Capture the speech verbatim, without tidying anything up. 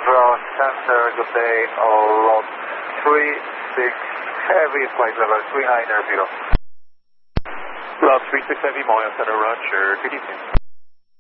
Route Center, good day, lot three six Heavy, flight level three nine zero. Lot three six Heavy, Moya Center, Roger, good evening.